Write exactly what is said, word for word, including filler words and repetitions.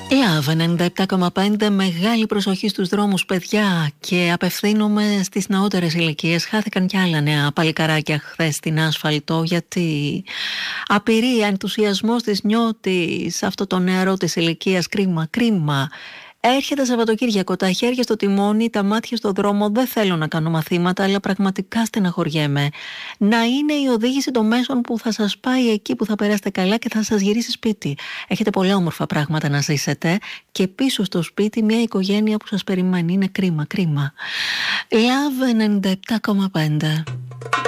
Love ενενήντα επτά κόμμα πέντε, μεγάλη προσοχή στους δρόμους παιδιά, και απευθύνομαι στις νεότερες ηλικίες. Χάθηκαν κι άλλα νέα παλικαράκια χθες στην άσφαλτο, γιατί απειρία, ενθουσιασμός της νιώτης, αυτό το νεαρό της ηλικίας, κρίμα, κρίμα. Έρχεται Σαββατοκύριακο, τα χέρια στο τιμόνι, τα μάτια στο δρόμο. Δεν θέλω να κάνω μαθήματα, αλλά πραγματικά στεναχωριέμαι. Να είναι η οδήγηση των μέσων που θα σας πάει εκεί που θα περάσετε καλά και θα σας γυρίσει σπίτι. Έχετε πολλά όμορφα πράγματα να ζήσετε και πίσω στο σπίτι μια οικογένεια που σας περιμένει. Είναι κρίμα, κρίμα. Love ενενήντα επτά κόμμα πέντε.